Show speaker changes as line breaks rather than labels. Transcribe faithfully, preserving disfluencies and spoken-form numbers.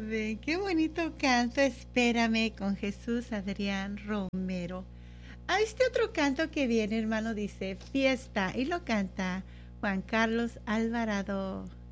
Amén. Qué bonito canto, Espérame, con Jesús Adrián Romero. A este otro canto que viene, hermano, dice Fiesta, y lo canta Juan Carlos Alvarado.